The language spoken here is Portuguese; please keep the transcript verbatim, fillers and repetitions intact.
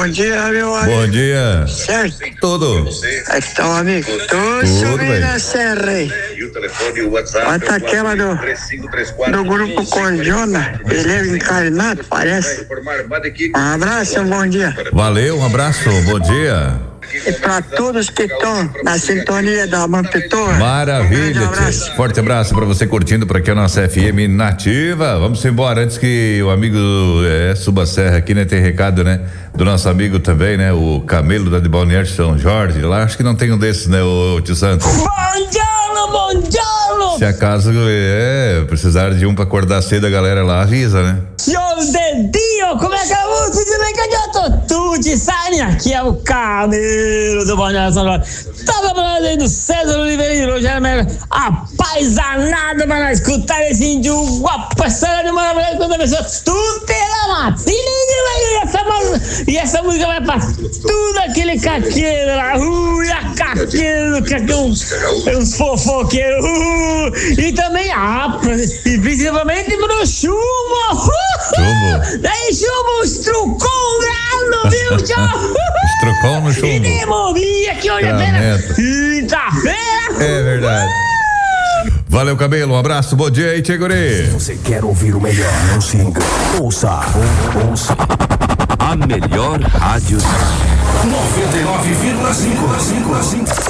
Bom dia, meu amigo. Bom dia. Certo? Tudo. Então, amigo, tô subindo a serra aí. Bota aquela do, do grupo Cordiona, ele é encarnado, parece. Um abraço, um bom dia. Valeu, um abraço, bom dia. E pra todos que estão na sintonia da Mampitoa. Maravilha, Um abraço. tia. Forte abraço pra você curtindo por aqui a nossa F M nativa. Vamos embora antes que o amigo é, suba a serra aqui, né? Tem recado, né? Do nosso amigo também, né? O Camelo da de Balneário São Jorge. Lá acho que não tem um desses, né? O tio Santos. Buongiorno, buongiorno! Se acaso é precisar de um pra acordar cedo, a galera lá avisa, né? Senhor de Dio, como é que é a música de Lecanhoto? Tudo sabe, aqui é o Camelo do Balneário São Jorge. Tava falando aí do César Oliveira e Rogério Mega, apaixonado para escutar esse índio guapo, essa de maravilhosa quando a pessoa tudo pela mata. Se liga aí, essa música, e essa música vai pra tudo aquele caqueiro lá, ui, a caqueiro, caqueiro, uns fofoqueiros, uh, e também, ah, e principalmente pro Chumbo, uh, daí Chumbo, os trucou grado, viu, tchau, Estrucou no chumbo. e demorria que hoje é feira, quinta-feira, é verdade. Valeu, Cabelo, um abraço, bom dia aí, Tia Guri. Você quer ouvir o melhor? Não se engane. Ouça, ouça a melhor rádio. noventa e nove vírgula cinco.